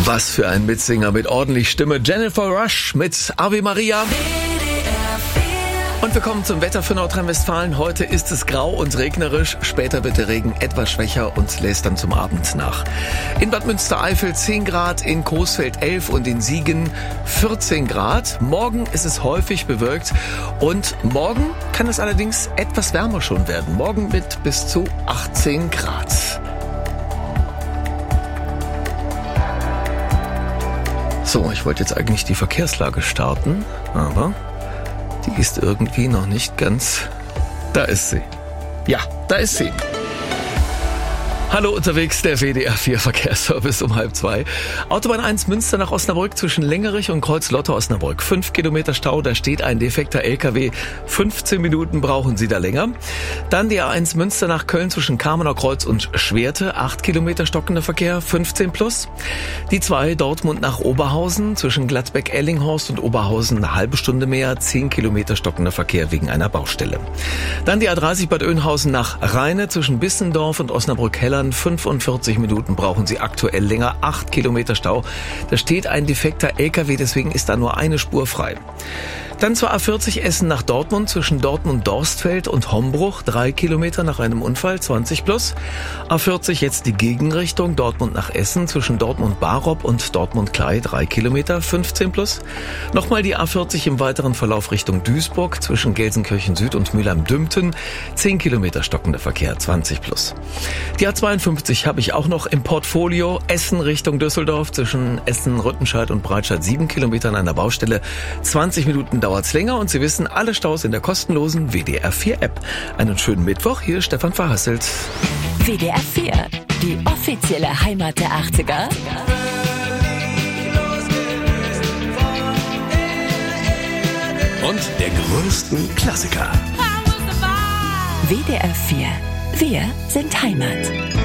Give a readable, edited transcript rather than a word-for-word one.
Was für ein Mitsinger mit ordentlich Stimme. Jennifer Rush mit Ave Maria. Und wir kommen zum Wetter für Nordrhein-Westfalen. Heute ist es grau und regnerisch. Später wird der Regen etwas schwächer und lässt dann zum Abend nach. In Bad Münstereifel 10 Grad, in Coesfeld 11 und in Siegen 14 Grad. Morgen ist es häufig bewölkt und morgen kann es allerdings etwas wärmer schon werden. Morgen mit bis zu 18 Grad. So, ich wollte jetzt eigentlich die Verkehrslage starten, aber die ist irgendwie noch nicht ganz... Da ist sie. Ja, da ist sie. Hallo, unterwegs der WDR 4 Verkehrsservice um 1:30. Autobahn 1 Münster nach Osnabrück zwischen Längerich und Kreuz-Lotte-Osnabrück. 5 Kilometer Stau, da steht ein defekter LKW. 15 Minuten brauchen Sie da länger. Dann die A1 Münster nach Köln zwischen Kamener Kreuz und Schwerte. 8 Kilometer stockender Verkehr, 15 plus. Die 2 Dortmund nach Oberhausen zwischen Gladbeck-Ellinghorst und Oberhausen eine halbe Stunde mehr. 10 Kilometer stockender Verkehr wegen einer Baustelle. Dann die A30 Bad Oeynhausen nach Rheine zwischen Bissendorf und Osnabrück-Hellern. 45 Minuten brauchen Sie aktuell länger. 8 Kilometer Stau. Da steht ein defekter LKW, deswegen ist da nur eine Spur frei. Dann zur A40 Essen nach Dortmund zwischen Dortmund-Dorstfeld und Hombruch. 3 Kilometer nach einem Unfall, 20 plus. A40 jetzt die Gegenrichtung Dortmund nach Essen zwischen Dortmund-Barop und Dortmund-Klei. 3 Kilometer, 15 plus. Nochmal die A40 im weiteren Verlauf Richtung Duisburg zwischen Gelsenkirchen Süd und Mülheim-Dümpten. 10 Kilometer stockender Verkehr, 20 plus. Die A52 habe ich auch noch im Portfolio. Essen Richtung Düsseldorf zwischen Essen, Rüttenscheid und Breitscheid. 7 Kilometer an einer Baustelle. 20 Minuten dauert's länger und Sie wissen, alle Staus in der kostenlosen WDR 4 App. Einen schönen Mittwoch, hier ist Stefan Verhasselt. WDR 4, die offizielle Heimat der 80er. Und der größten Klassiker. WDR 4, wir sind Heimat.